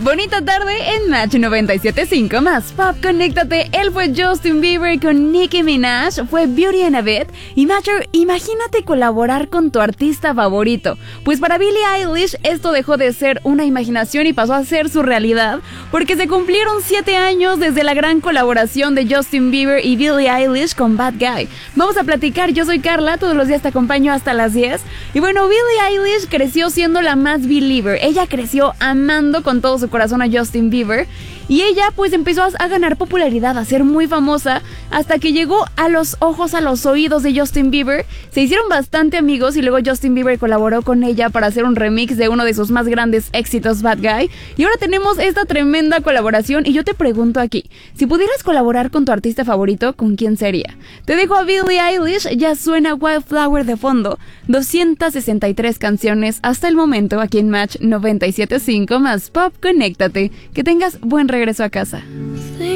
Bonita tarde en Match 97.5 más Pop, conéctate. Él fue Justin Bieber con Nicki Minaj, fue Beauty and a Bit. Y Matcher, imagínate colaborar con tu artista favorito. Pues para Billie Eilish esto dejó de ser una imaginación y pasó a ser su realidad, porque se cumplieron 7 años desde la gran colaboración de Justin Bieber y Billie Eilish con Bad Guy. Vamos a platicar, yo soy Carla, todos los días te acompaño hasta las 10. Y bueno, Billie Eilish creció siendo la más believer. Ella creció amando con todo su corazón a Justin Bieber, y ella pues empezó a ganar popularidad, a ser muy famosa, hasta que llegó a los ojos, a los oídos de Justin Bieber. Se hicieron bastante amigos y luego Justin Bieber colaboró con ella para hacer un remix de uno de sus más grandes éxitos, Bad Guy, y ahora tenemos esta tremenda colaboración. Y yo te pregunto aquí, si pudieras colaborar con tu artista favorito, ¿con quién sería? Te dejo a Billie Eilish, ya suena Wildflower de fondo. 263 canciones hasta el momento aquí en Match 97.5 más Pop, conéctate. Que tengas buen regreso a casa.